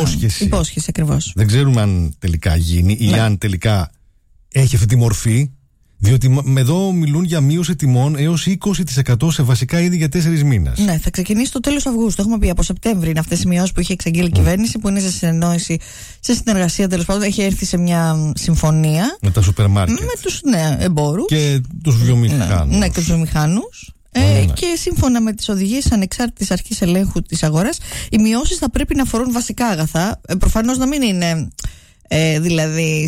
υπόσχεση ακριβώς. Δεν ξέρουμε αν τελικά γίνει ή αν τελικά έχει αυτή τη μορφή. Διότι εδώ μιλούν για μείωση τιμών έως 20% σε βασικά είδη για 4 μήνες. Ναι, θα ξεκινήσει το τέλος Αυγούστου. Έχουμε πει από Σεπτέμβρη είναι αυτές οι μειώσεις που είχε εξαγγείλει η κυβέρνηση, που είναι σε συνεννόηση, σε συνεργασία τέλος πάντων. Έχει έρθει σε μια συμφωνία με τα σούπερ μάρκετ. Με τους εμπόρους. Και τους βιομηχάνους. Ναι, και τους βιομηχάνους. Και σύμφωνα με τις οδηγίες ανεξάρτητης αρχής ελέγχου της αγοράς, οι μειώσεις θα πρέπει να αφορούν βασικά αγαθά. Προφανώς να μην είναι. Δηλαδή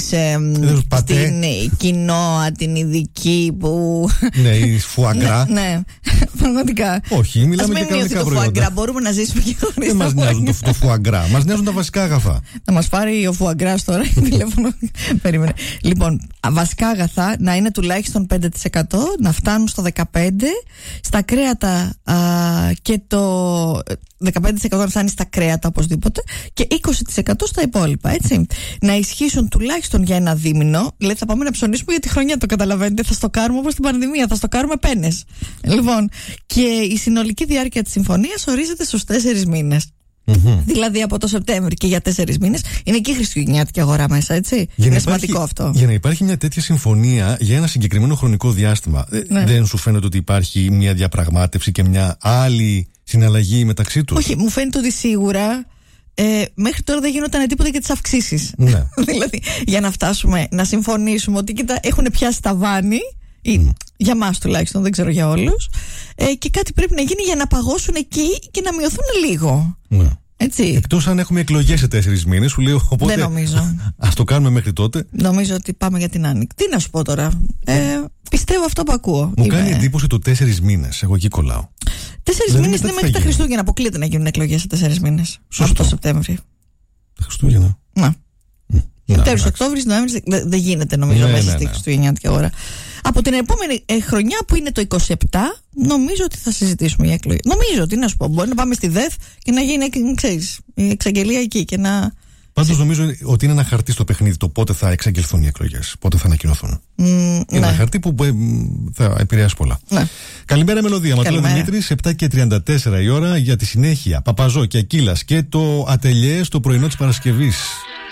στην κοινόα, την ειδική που. Ναι, η φουαγκρά. Ναι, πραγματικά. Όχι, μιλάμε για κανονικά προϊόντα. Φουαγκρά, μπορούμε να ζήσουμε και χωρίς. Δεν μας νοιάζουν το φουαγκρά, μας νοιάζουν τα βασικά αγαθά. Θα μας πάρει ο φουαγκράς τώρα τηλέφωνο. Περίμενε. Λοιπόν, βασικά αγαθά να είναι τουλάχιστον 5%, να φτάνουν στο 15%, στα κρέατα και το 15% να φτάνει στα κρέατα οπωσδήποτε και 20% στα υπόλοιπα, έτσι. Να ισχύσουν τουλάχιστον για ένα δίμηνο. Δηλαδή θα πάμε να ψωνίσουμε για τη χρονιά, το καταλαβαίνετε. Θα στοκάρουμε όπως την πανδημία, θα στοκάρουμε πένες. Λοιπόν, και η συνολική διάρκεια της συμφωνίας ορίζεται στους 4 μήνες. Δηλαδή από το Σεπτέμβρη και για 4 μήνες. Είναι και η χριστουγεννιάτικη αγορά μέσα, έτσι. Είναι σημαντικό αυτό. Για να υπάρχει μια τέτοια συμφωνία για ένα συγκεκριμένο χρονικό διάστημα, δεν σου φαίνεται ότι υπάρχει μια διαπραγμάτευση και μια άλλη συναλλαγή μεταξύ τους? Όχι, μου φαίνεται ότι σίγουρα μέχρι τώρα δεν γινόταν τίποτα για τις αυξήσεις. Ναι. Δηλαδή, για να φτάσουμε να συμφωνήσουμε ότι κοίτα, έχουν πιάσει τα βάνη, για μας τουλάχιστον, δεν ξέρω για όλους, και κάτι πρέπει να γίνει για να παγώσουν εκεί και να μειωθούν λίγο. Ναι. Έτσι. Εκτός αν έχουμε εκλογές σε 4 μήνες, σου λέω. Οπότε, δεν νομίζω. Ας το κάνουμε μέχρι τότε. Νομίζω ότι πάμε για την Άνοιξη. Τι να σου πω τώρα. Πιστεύω αυτό που ακούω. Μου κάνει εντύπωση το 4 μήνες. Εγώ εκεί κολλάω. 4 μήνες είναι μέχρι τα Χριστούγεννα. Αποκλείεται να γίνουν εκλογές σε 4 μήνες. Σωστό. Από το Σεπτέμβρη. Τα Χριστούγεννα. Τέλος Οκτώβρης, Νοέμβρης δεν γίνεται νομίζω μέσα στη χριστουγεννιάτικη αγορά. Από την επόμενη χρονιά που είναι το 27, νομίζω ότι θα συζητήσουμε για εκλογές. Νομίζω ότι, να σου πω, μπορεί να πάμε στη ΔΕΘ και να γίνει, ξέρεις, η εξαγγελία εκεί και να. Πάντως νομίζω ότι είναι ένα χαρτί στο παιχνίδι το πότε θα εξαγγελθούν οι εκλογές, πότε θα ανακοινωθούν. Είναι ένα χαρτί που θα επηρεάσει πολλά. Ναι. Καλημέρα, Μελωδία. Ματώλα Δημήτρης, 7:34 η ώρα για τη συνέχεια. Παπαζό και Ακύλας και το ατελιέ στο πρωινό της Παρασκευής.